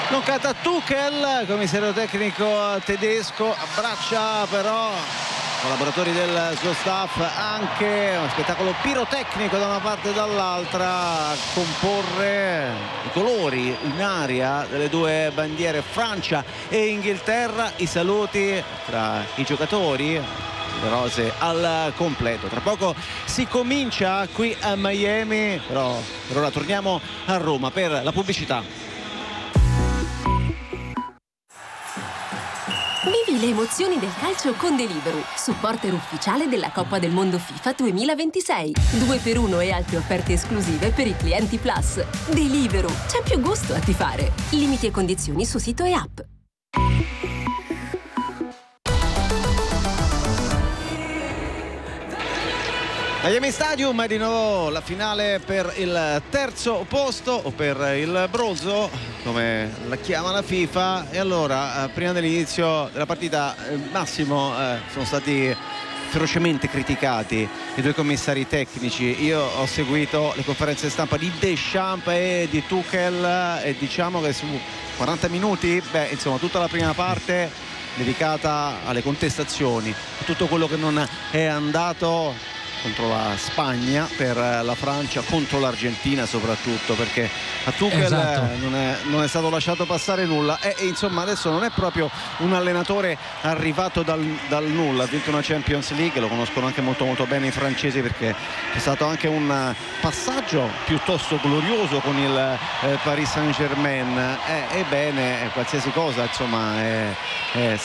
Non cata Tuchel, commissario tecnico tedesco, abbraccia però collaboratori del suo staff, anche uno spettacolo pirotecnico da una parte e dall'altra a comporre i colori in aria delle due bandiere Francia e Inghilterra, i saluti tra i giocatori, le rose al completo. Tra poco si comincia qui a Miami, però per ora torniamo a Roma per la pubblicità. Vivi le emozioni del calcio con Deliveroo, supporter ufficiale della Coppa del Mondo FIFA 2026. 2x1 e altre offerte esclusive per i clienti Plus. Deliveroo, c'è più gusto a tifare. Limiti e condizioni su sito e app. Miami Stadium è di nuovo la finale per il terzo posto, o per il bronzo, come la chiama la FIFA. E allora, prima dell'inizio della partita, Massimo, sono stati ferocemente criticati i due commissari tecnici. Io ho seguito le conferenze stampa di Deschamps e di Tuchel e diciamo che su 40 minuti, insomma, tutta la prima parte dedicata alle contestazioni, a tutto quello che non è andato contro la Spagna, per la Francia, contro l'Argentina soprattutto, perché a Tuchel non è stato lasciato passare nulla e insomma adesso non è proprio un allenatore arrivato dal nulla. Ha vinto una Champions League, lo conoscono anche molto bene i francesi, perché è stato anche un passaggio piuttosto glorioso con il Paris Saint-Germain. Ebbene, qualsiasi cosa insomma è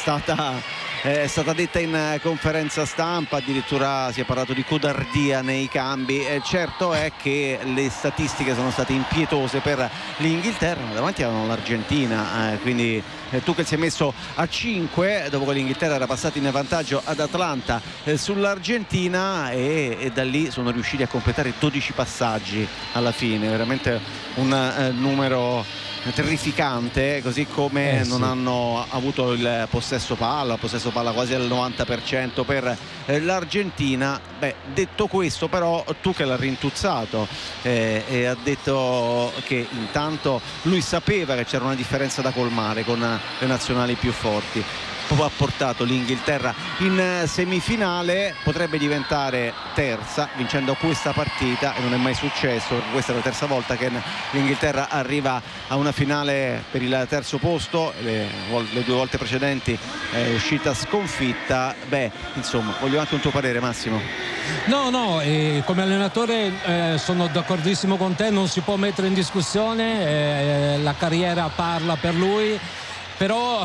stata detta in conferenza stampa, addirittura si è parlato di codardia nei cambi. Certo è che le statistiche sono state impietose per l'Inghilterra, ma davanti avevano l'Argentina, quindi Tuchel si è messo a 5 dopo che l'Inghilterra era passata in vantaggio ad Atlanta sull'Argentina, e da lì sono riusciti a completare 12 passaggi alla fine, veramente un numero terrificante, così come non hanno avuto il possesso palla quasi al 90% per l'Argentina. Detto questo, però, Tuchel ha rintuzzato e ha detto che intanto lui sapeva che c'era una differenza da colmare con le nazionali più forti. Ha portato l'Inghilterra in semifinale, potrebbe diventare terza vincendo questa partita, e non è mai successo. Questa è la terza volta che l'Inghilterra arriva a una finale per il terzo posto, le due volte precedenti è uscita sconfitta. Insomma, voglio anche un tuo parere, Massimo. No, come allenatore sono d'accordissimo con te, non si può mettere in discussione, la carriera parla per lui. Però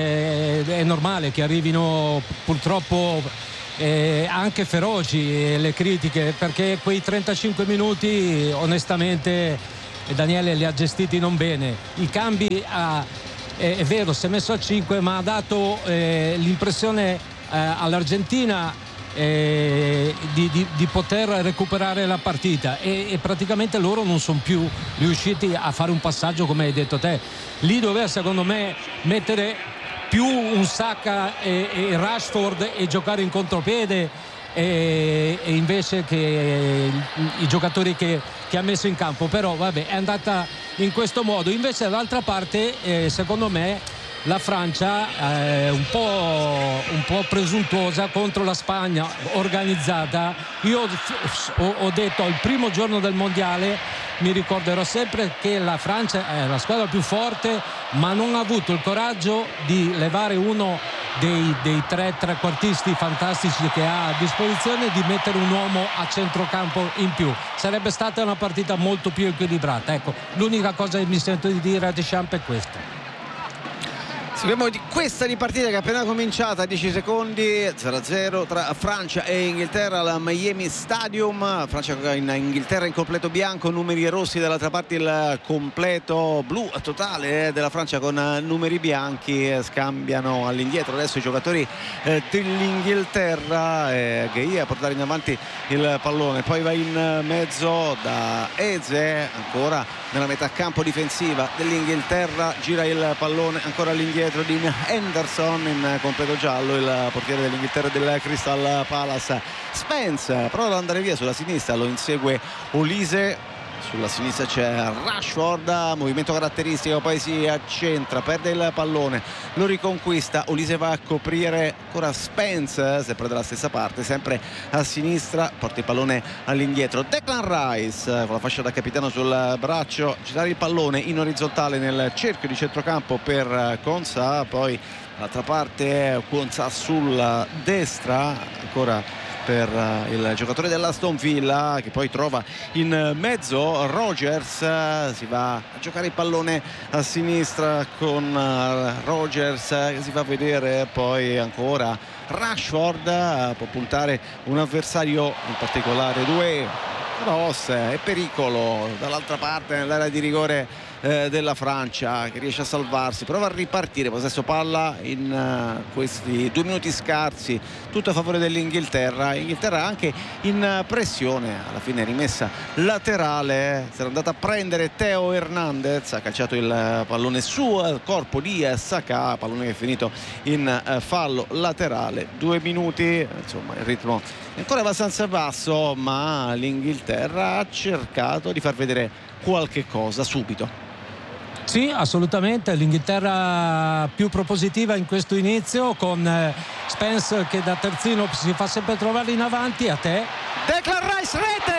è normale che arrivino purtroppo anche feroci le critiche, perché quei 35 minuti onestamente Daniele li ha gestiti non bene. I cambi è vero, si è messo a 5, ma ha dato l'impressione all'Argentina di poter recuperare la partita, e praticamente loro non sono più riusciti a fare un passaggio come hai detto te. Lì doveva, secondo me, mettere più un Saka e Rashford e giocare in contropiede, e invece che i giocatori che ha messo in campo. Però vabbè, è andata in questo modo. Invece dall'altra parte secondo me la Francia è un po' presuntuosa contro la Spagna organizzata. Io ho detto al primo giorno del mondiale, mi ricorderò sempre che la Francia è la squadra più forte, ma non ha avuto il coraggio di levare uno dei tre trequartisti fantastici che ha a disposizione, di mettere un uomo a centrocampo in più. Sarebbe stata una partita molto più equilibrata. Ecco, l'unica cosa che mi sento di dire a Deschamps è questa. Seguiamo di questa partita che è appena cominciata, 10 secondi, 0-0 tra Francia e Inghilterra al Miami Stadium. Francia in Inghilterra in completo bianco, numeri rossi, dall'altra parte il completo blu totale della Francia con numeri bianchi. Scambiano all'indietro adesso i giocatori dell'Inghilterra, Gueye a portare in avanti il pallone, poi va in mezzo da Eze, ancora nella metà campo difensiva dell'Inghilterra, gira il pallone ancora all'indietro di Henderson in completo giallo, il portiere dell'Inghilterra del Crystal Palace. Spence prova ad andare via sulla sinistra, lo insegue Olise sulla sinistra c'è Rashford, movimento caratteristico, poi si accentra, perde il pallone, lo riconquista, Olise va a coprire ancora Spence, sempre dalla stessa parte, sempre a sinistra, porta il pallone all'indietro, Declan Rice con la fascia da capitano sul braccio, girare il pallone in orizzontale nel cerchio di centrocampo per Konsa, poi dall'altra parte Konsa sulla destra, ancora per il giocatore dell'Aston Villa, che poi trova in mezzo Rodgers, si va a giocare il pallone a sinistra con Rodgers che si fa vedere, poi ancora Rashford, può puntare un avversario, in particolare due cross e pericolo dall'altra parte nell'area di rigore della Francia, che riesce a salvarsi, prova a ripartire, possesso palla in questi 2 minuti scarsi, tutto a favore dell'Inghilterra. Inghilterra anche in pressione, alla fine rimessa laterale, si era andata a prendere Theo Hernandez, ha calciato il pallone sul corpo di Saka, pallone che è finito in fallo laterale. 2 minuti, insomma il ritmo è ancora abbastanza basso, ma l'Inghilterra ha cercato di far vedere qualche cosa subito. Sì, assolutamente, l'Inghilterra più propositiva in questo inizio, con Spence che da terzino si fa sempre trovare in avanti. A te Declan Rice, rete!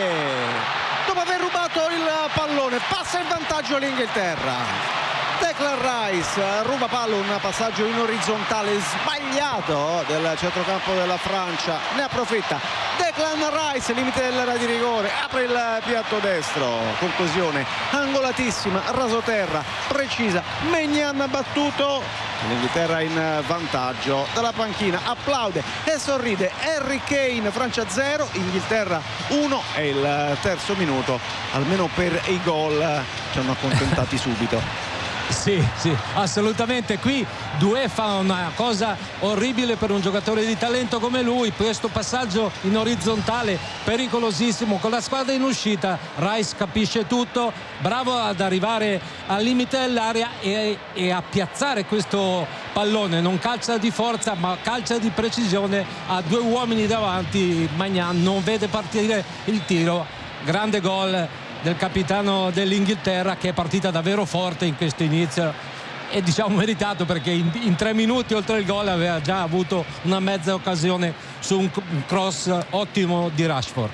Dopo aver rubato il pallone, passa in vantaggio l'Inghilterra. Declan Rice ruba palla, un passaggio in orizzontale sbagliato del centrocampo della Francia, ne approfitta Declan Rice, limite dell'area di rigore, apre il piatto destro, conclusione angolatissima, rasoterra, precisa, Maignan battuto, l'Inghilterra in vantaggio. Dalla panchina applaude e sorride Harry Kane. Francia 0, Inghilterra 1, è il terzo minuto, almeno per i gol ci hanno accontentati subito. Sì, assolutamente. Qui Doué fa una cosa orribile per un giocatore di talento come lui, questo passaggio in orizzontale pericolosissimo con la squadra in uscita. Rice capisce tutto, bravo ad arrivare al limite dell'area e a piazzare questo pallone, non calcia di forza ma calcia di precisione, a 2 uomini davanti, Maignan non vede partire il tiro. Grande gol del capitano dell'Inghilterra, che è partita davvero forte in questo inizio, e diciamo meritato, perché in 3 minuti oltre il gol aveva già avuto una mezza occasione su un cross ottimo di Rashford.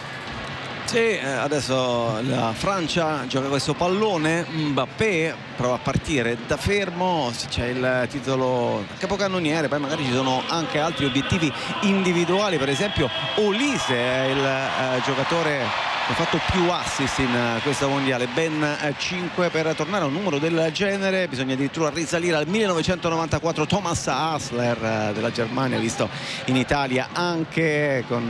Sì, adesso la Francia gioca questo pallone, Mbappé prova a partire da fermo, c'è il titolo capocannoniere, poi magari ci sono anche altri obiettivi individuali, per esempio Olise è il giocatore ha fatto più assist in questa mondiale, ben 5. Per tornare a un numero del genere bisogna addirittura risalire al 1994. Thomas Hasler della Germania, visto in Italia anche con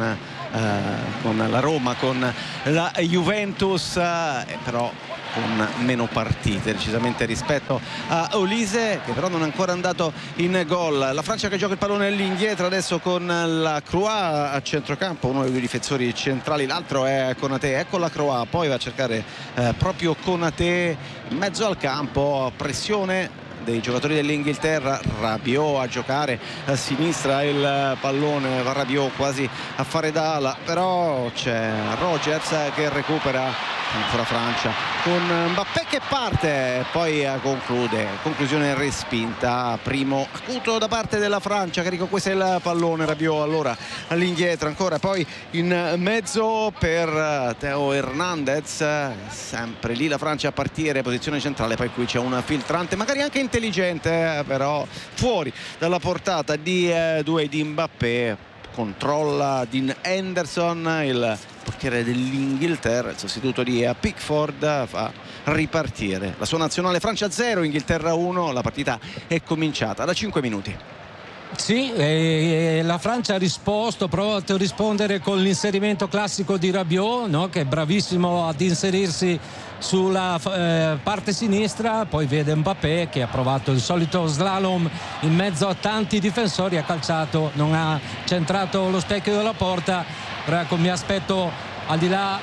la Roma, con la Juventus, però con meno partite decisamente rispetto a Olise, che però non è ancora andato in gol. La Francia che gioca il pallone all'indietro adesso con la Croix a centrocampo, uno dei 2 difensori centrali, l'altro è Konaté. Ecco la Croix, poi va a cercare proprio Konaté in mezzo al campo, pressione dei giocatori dell'Inghilterra, Rabiot a giocare a sinistra, il pallone va Rabiot quasi a fare da ala, però c'è Rodgers che recupera, ancora Francia con Mbappé che parte, poi conclude, conclusione respinta, primo acuto da parte della Francia che riconquista il pallone. Rabiot allora all'indietro ancora, poi in mezzo per Theo Hernandez, sempre lì la Francia a partire, posizione centrale, poi qui c'è un filtrante magari anche intelligente, però fuori dalla portata di Doué, di Mbappé. Controlla Dean Henderson, il portiere dell'Inghilterra, il sostituto di Pickford, fa ripartire la sua nazionale. Francia 0, Inghilterra 1, la partita è cominciata da 5 minuti. Sì, la Francia ha risposto, provato a rispondere con l'inserimento classico di Rabiot, no? Che è bravissimo ad inserirsi sulla parte sinistra, poi vede Mbappé che ha provato il solito slalom in mezzo a tanti difensori, ha calciato, non ha centrato lo specchio della porta. Mi aspetto, al di là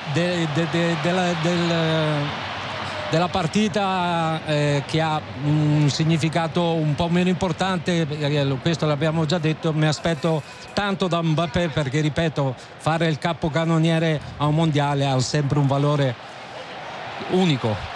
della partita che ha un significato un po' meno importante, questo l'abbiamo già detto, mi aspetto tanto da Mbappé, perché ripeto, fare il capocannoniere a un mondiale ha sempre un valore unico.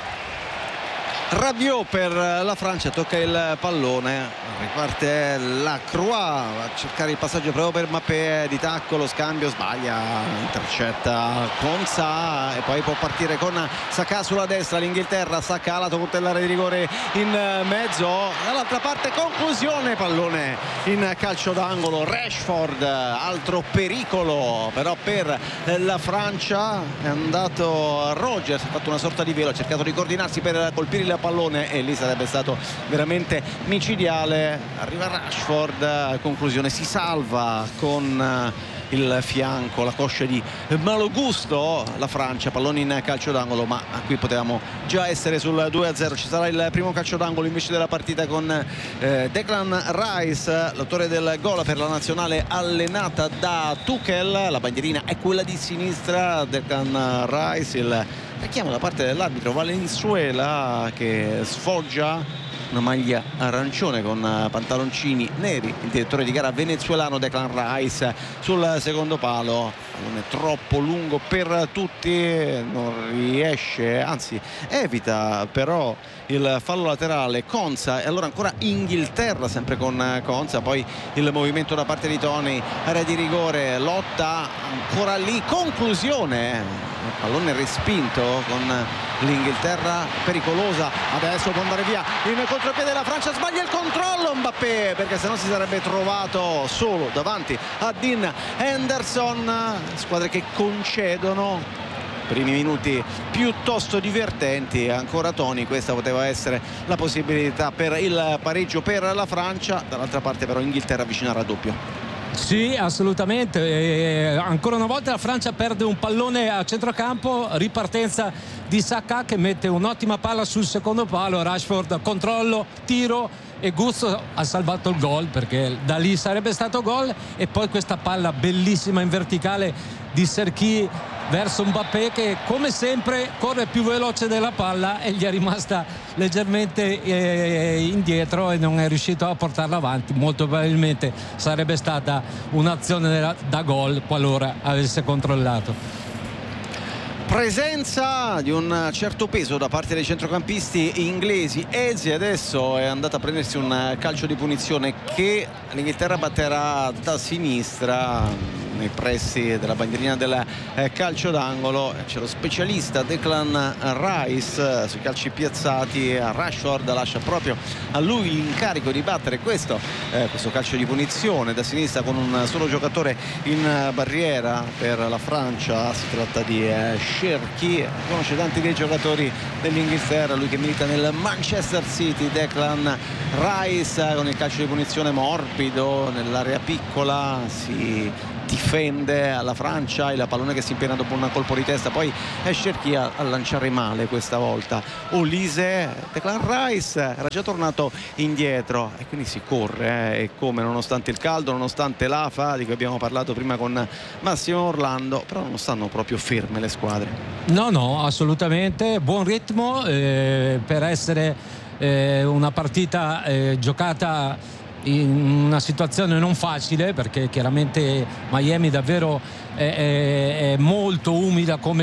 Rabiot per la Francia, tocca il pallone, riparte la Croix, va a cercare il passaggio proprio per Mbappé, di tacco, lo scambio, sbaglia, intercetta Konsa e poi può partire con Saka sulla destra. L'Inghilterra, Saka lato con l'area di rigore in mezzo, dall'altra parte conclusione, pallone in calcio d'angolo. Rashford, altro pericolo però per la Francia, è andato Rodgers, ha fatto una sorta di velo, ha cercato di coordinarsi per colpire il pallone e lì sarebbe stato veramente micidiale. Arriva Rashford, conclusione, si salva con il fianco, la coscia di Malogusto la Francia, pallone in calcio d'angolo, ma qui potevamo già essere sul 2-0. Ci sarà il primo calcio d'angolo invece della partita con Declan Rice, l'autore del gol per la nazionale allenata da Tuchel. La bandierina è quella di sinistra, Declan Rice, il richiamo da parte dell'arbitro Valenzuela che sfoggia una maglia arancione con pantaloncini neri, il direttore di gara venezuelano Declan Rice sul secondo palo, non è troppo lungo per tutti, non riesce, anzi evita però il fallo laterale Konsa, e allora ancora Inghilterra sempre con Konsa, poi il movimento da parte di Toney, area di rigore, lotta ancora lì, conclusione, pallone respinto con l'Inghilterra pericolosa, adesso può andare via in contropiede la Francia, sbaglia il controllo Mbappé perché sennò si sarebbe trovato solo davanti a Dean Henderson. Squadre che concedono, primi minuti piuttosto divertenti, ancora Toney, questa poteva essere la possibilità per il pareggio per la Francia, dall'altra parte però Inghilterra vicina al raddoppio. Sì, assolutamente, ancora una volta la Francia perde un pallone a centrocampo, ripartenza di Saka che mette un'ottima palla sul secondo palo, Rashford controllo, tiro e Gusto ha salvato il gol perché da lì sarebbe stato gol, e poi questa palla bellissima in verticale di Cherki verso Mbappé che come sempre corre più veloce della palla e gli è rimasta leggermente indietro e non è riuscito a portarla avanti. Molto probabilmente sarebbe stata un'azione da gol qualora avesse controllato. Presenza di un certo peso da parte dei centrocampisti inglesi. Eze adesso è andata a prendersi un calcio di punizione che l'Inghilterra batterà da sinistra nei pressi della bandierina del calcio d'angolo. C'è lo specialista Declan Rice sui calci piazzati, Rashford lascia proprio a lui l'incarico di battere questo calcio di punizione da sinistra con un solo giocatore in barriera per la Francia. Si tratta di Cherki, conosce tanti dei giocatori dell'Inghilterra, lui che milita nel Manchester City. Declan Rice con il calcio di punizione morbido nell'area piccola, si difende alla Francia, il pallone che si impena dopo un colpo di testa, poi è Cherki a lanciare male questa volta. Olise, Declan Rice era già tornato indietro e quindi si corre e come, nonostante il caldo, nonostante l'afa di cui abbiamo parlato prima con Massimo Orlando, però non stanno proprio ferme le squadre. No, assolutamente, buon ritmo per essere una partita giocata in una situazione non facile, perché chiaramente Miami davvero è molto umida come